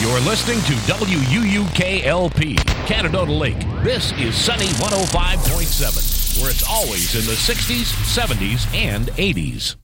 You're listening to WUUKLP, Canadota Lake. This is Sunny 105.7, where it's always in the 60s, 70s, and 80s.